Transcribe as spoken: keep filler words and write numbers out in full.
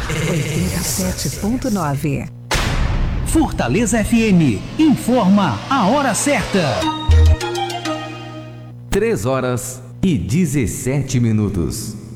oitenta e sete ponto nove. Fortaleza F M informa a hora certa. três horas e dezessete minutos.